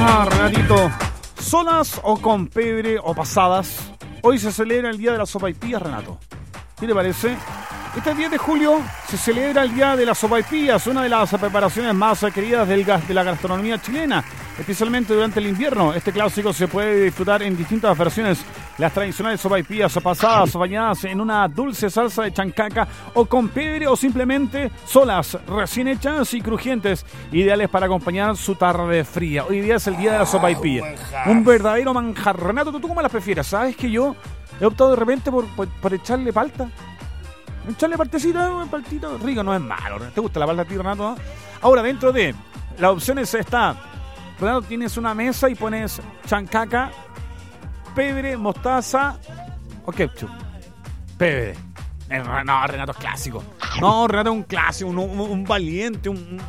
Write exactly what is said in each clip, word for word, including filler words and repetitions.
Ah, Renatito, ¿solas o con pebre o pasadas? Hoy se celebra el Día de las Sopaipillas, Renato. ¿Qué te parece? Este diez de julio se celebra el Día de las Sopaipillas, una de las preparaciones más queridas del gas, de la gastronomía chilena, especialmente durante el invierno. Este clásico se puede disfrutar en distintas versiones. Las tradicionales sopaipillas pasadas, bañadas en una dulce salsa de chancaca o con pebre o simplemente solas, recién hechas y crujientes, ideales para acompañar su tarde fría. Hoy día es el Día de la Sopaipilla. Un verdadero manjar. Renato, ¿tú cómo las prefieres? ¿Sabes que yo he optado de repente por, por, por echarle palta? Echarle partecita, un paltito rico, no es malo. ¿Te gusta la palta a ti, Renato? Ahora, dentro de las opciones está, Renato, tienes una mesa y pones chancaca, pebre, mostaza o ketchup. Pebre. No, Renato es clásico. No, Renato es un clásico, un, un, un valiente, un, un,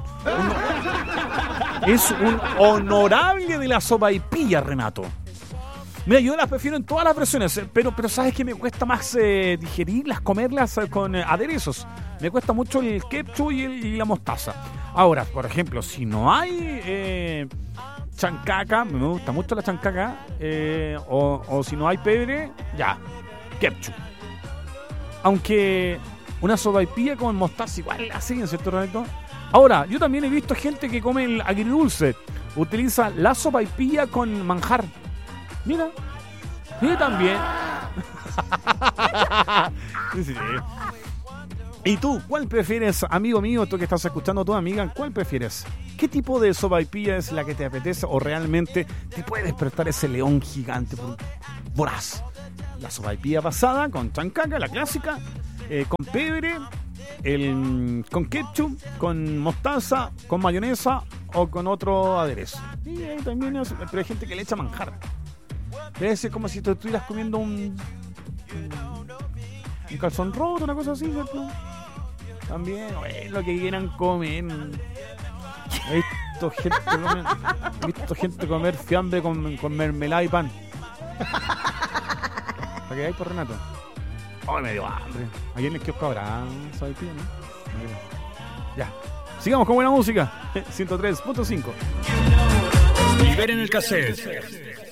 es un honorable de la sopaipilla, Renato. Mira, yo las prefiero en todas las versiones, pero, pero sabes que me cuesta más eh, digerirlas, comerlas eh, con eh, aderezos. Me cuesta mucho el ketchup y, el, y la mostaza. Ahora, por ejemplo, si no hay eh, chancaca, me gusta mucho la chancaca, eh, o, o si no hay pebre, ya, ketchup. Aunque una sopaipilla con mostaza igual la siguen, ¿cierto, Renato? Ahora, yo también he visto gente que come el agridulce, utiliza la sopaipilla con manjar. Mira, mira también. Sí, sí. ¿Y tú, cuál prefieres, amigo mío, tú que estás escuchando a tu amiga, cuál prefieres? ¿Qué tipo de sopaipilla es la que te apetece o realmente te puede despertar ese león gigante voraz? La sopaipilla pasada con chancaca, la clásica, eh, con pebre, el, con ketchup, con mostaza, con mayonesa o con otro aderezo. Y ahí también es, pero hay gente que le echa manjar. Debe ser como si te estuvieras comiendo un, un, un calzón roto, una cosa así, ¿cierto? También, es lo que quieran comer. He visto gente comer, he visto gente comer fiambre con, con mermelada y pan. ¿Para qué hay por Renato? Oh, me dio hambre. Aquí en el kiosco habrá, ¿sabes qué? ¿No? Ya. Sigamos con buena música. ciento tres punto cinco. Liberen el cassette.